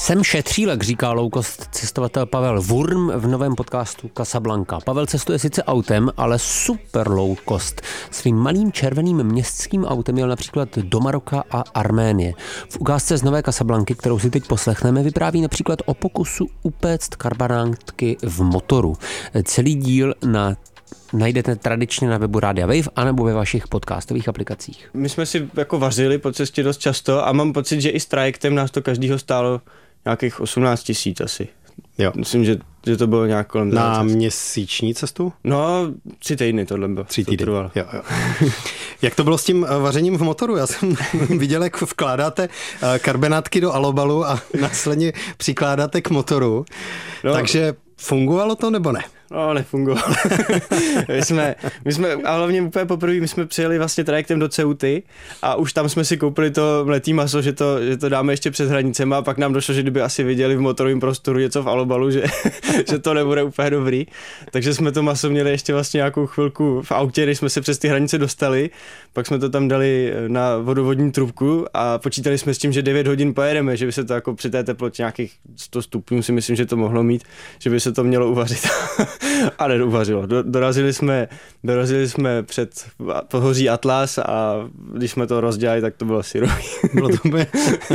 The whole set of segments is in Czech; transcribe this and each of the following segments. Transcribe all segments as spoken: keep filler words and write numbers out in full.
Jsem šetřílek, říká low-cost cestovatel Pavel Wurm v novém podcastu Casablanca. Pavel cestuje sice autem, ale super low-cost. Svým malým červeným městským autem jel například do Maroka a Arménie. V ukázce z nové Casablanky, kterou si teď poslechneme, vypráví například o pokusu upéct karbanátky v motoru. Celý díl na najdete tradičně na webu Rádia Wave anebo ve vašich podcastových aplikacích. My jsme si jako vařili po cestě dost často a mám pocit, že i s trajektem nás to každýho stálo nějakých osmnáct tisíc asi. Jo. Myslím, že, že to bylo nějak kolem na dvacet. Měsíční cestu? No, tři týdny tohle bylo. Tři týdny, jo, jo. Jak to bylo s tím vařením v motoru? Já jsem viděl, jak vkládáte karbenátky do alobalu a následně přikládáte k motoru. No. Takže fungovalo to nebo ne? No, nefungovalo. my, jsme, my jsme, a hlavně úplně poprvé, my jsme přijeli vlastně trajektem do Ceuty a už tam jsme si koupili to mletý maso, že to, že to dáme ještě před hranicema a pak nám došlo, že kdyby asi viděli v motorovém prostoru něco v alobalu, že, že to nebude úplně dobrý. Takže jsme to maso měli ještě vlastně nějakou chvilku v autě, než jsme se přes ty hranice dostali. Pak jsme to tam dali na vodovodní trubku a počítali jsme s tím, že devět hodin pojedeme, že by se to jako při té teplotě nějakých sto stupňů si myslím, že to mohlo mít, že by se to mělo uvařit. A neuvařilo. Do, dorazili jsme, dorazili jsme před pohoří Atlas a když jsme to rozdělali, tak to bylo syrový. Bylo to by...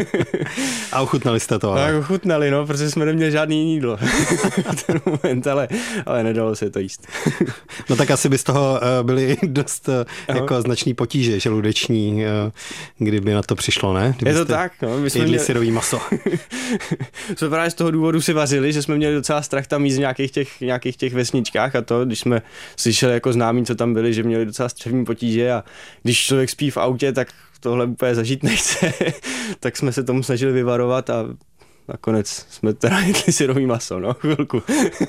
A ochutnali jste to, ale? Tak ochutnali, no, protože jsme neměli žádný jídlo v ten moment, ale, ale nedalo se to jíst. No tak asi by z toho byly dost jako značný potíže žaludeční, kdyby na to přišlo, ne? Kdybyste je to tak, no. My jsme jedli měli... syrový maso. jsme právě z toho důvodu si vařili, že jsme měli docela strach tam jíst v nějakých těch, nějakých těch vesničkách a to, když jsme slyšeli jako známí, co tam byli, že měli docela střevní potíže a když člověk spí v autě, tak tohle úplně zažít nechce, tak jsme se tomu snažili vyvarovat a nakonec jsme teda jedli syrový maso, no, chvilku.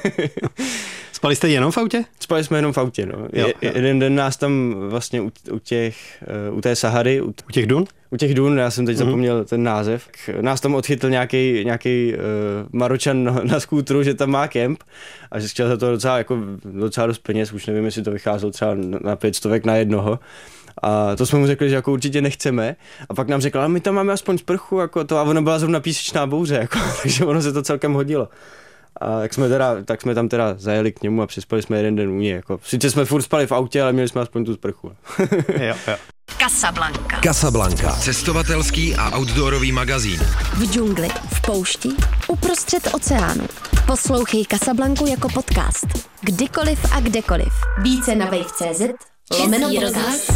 Spali jste jenom v autě? Spali jsme jenom v autě, no. Jo, Je, jo. Jeden den nás tam vlastně u, u těch, u té Sahary. U, u těch dun? U těch dun, já jsem teď mm-hmm. zapomněl ten název. Nás tam odchytl nějaký nějaký uh, Maročan na, na skútru, že tam má kemp a že chtěl za to docela, jako, docela dost peněz, už nevím, jestli to vycházelo třeba na pět stovek na jednoho. A to jsme mu řekli, že jako určitě nechceme. A pak nám řekl, ale my tam máme aspoň sprchu, jako to, a ono byla zrovna písečná bouře, jako, takže ono se to celkem hodilo. A tak jsme, teda, tak jsme tam teda zajeli k němu a přespali jsme jeden den u něj. Jako. Sice jsme furt spali v autě, ale měli jsme aspoň tu sprchu. jo, jo. Casablanca. Casablanca. Cestovatelský a outdoorový magazín. V džungli, v poušti, uprostřed oceánu. Poslouchej Casablancu jako podcast. Kdykoliv a kdekoliv. Více na wave tečka cé zet lomeno podcast.